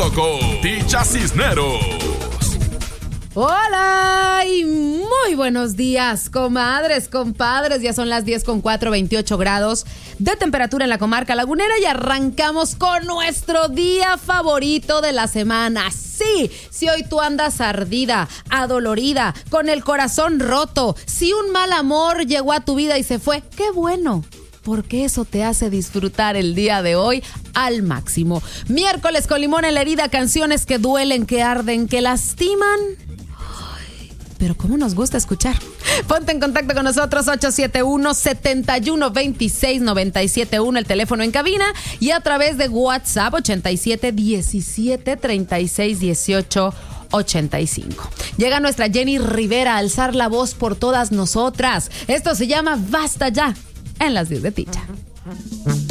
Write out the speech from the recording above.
junto con Ticha Cisneros. Hola y muy buenos días, comadres, compadres. Ya son las 10:04, 28 grados de temperatura en la comarca lagunera y arrancamos con nuestro día favorito de la semana. Sí, si hoy tú andas ardida, adolorida, con el corazón roto, si un mal amor llegó a tu vida y se fue, qué bueno, porque eso te hace disfrutar el día de hoy al máximo. Miércoles con limón en la herida, canciones que duelen, que arden, que lastiman. Pero cómo nos gusta escuchar. Ponte en contacto con nosotros, 871-7126-971, el teléfono en cabina, y a través de WhatsApp 87-17-36-18-85. Llega nuestra Jenny Rivera a alzar la voz por todas nosotras. Esto se llama Basta Ya, en las 10 de Ticha.